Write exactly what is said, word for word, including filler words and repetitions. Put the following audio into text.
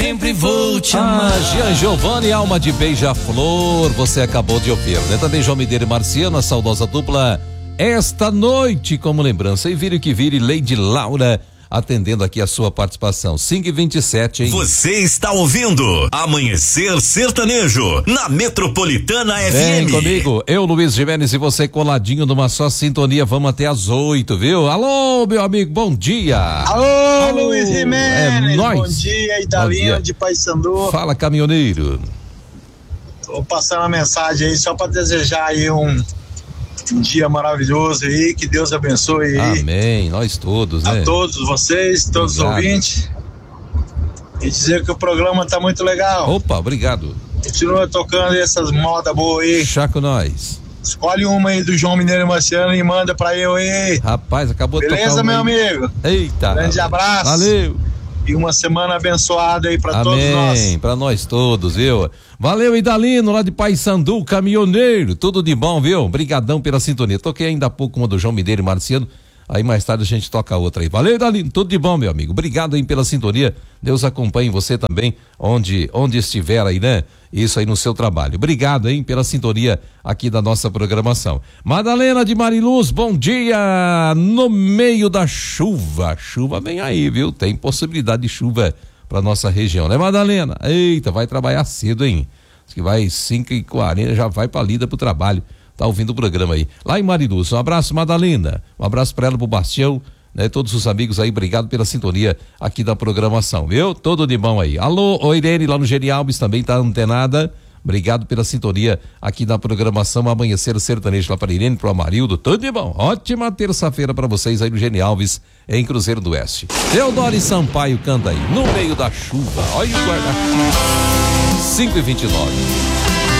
sempre vou te amar. Ah, Jean Giovanni, alma de beija-flor, você acabou de ouvir, né? Também João Mineiro e Marciano, a saudosa dupla Esta Noite, como lembrança. E vire que vire, Lady Laura, atendendo aqui a sua participação. cinco e vinte e sete, hein? Você está ouvindo Amanhecer Sertanejo na Metropolitana F M. Vem comigo, eu, Luiz Gimenez, e você coladinho numa só sintonia. Vamos até às oito, viu? Alô, meu amigo, bom dia. Alô, Alô Luiz Gimenez, é nóis. Bom dia, Idalino de Paysandu. Fala, caminhoneiro. Tô passando a mensagem aí só para desejar aí um Um dia maravilhoso aí, que Deus abençoe aí. Amém, nós todos, né? A todos vocês, todos obrigado. Os ouvintes. E dizer que o programa tá muito legal. Opa, obrigado. Continua tocando essas modas boas aí. Chá com nós. Escolhe uma aí do João Mineiro e Marciano e manda pra eu aí. Rapaz, acabou Beleza, de tocar. Beleza, meu aí. amigo? Eita. Grande abraço. Valeu. E uma semana abençoada aí pra Amém, todos nós. Amém, pra nós todos, viu? Valeu, Idalino, lá de Paysandu, caminhoneiro, tudo de bom, viu? Obrigadão pela sintonia. Toquei ainda há pouco uma do João Mineiro e Marciano, aí mais tarde a gente toca outra aí. Valeu, Idalino, tudo de bom, meu amigo. Obrigado aí pela sintonia. Deus acompanhe você também, onde, onde estiver aí, né? Isso aí no seu trabalho. Obrigado, hein, pela sintonia aqui da nossa programação. Madalena de Mariluz, bom dia! No meio da chuva, chuva vem aí, viu? Tem possibilidade de chuva para nossa região, né, Madalena? Eita, vai trabalhar cedo, hein? Diz que vai cinco e quarenta, já vai pra lida pro trabalho. Tá ouvindo o programa aí. Lá em Mariluz, um abraço, Madalena. Um abraço pra ela, pro Bastião, né? Todos os amigos aí, obrigado pela sintonia aqui da programação, viu? Todo de bom aí. Alô, o Irene lá no Geni Alves também tá antenada. Obrigado pela sintonia aqui da programação Amanhecer Sertanejo lá para Irene, pro Amarildo, tudo de bom. Ótima terça-feira para vocês aí no Geni Alves, em Cruzeiro do Oeste. Teodoro Sampaio canta aí, no meio da chuva. Olha o guarda-chuva. cinco e vinte e nove.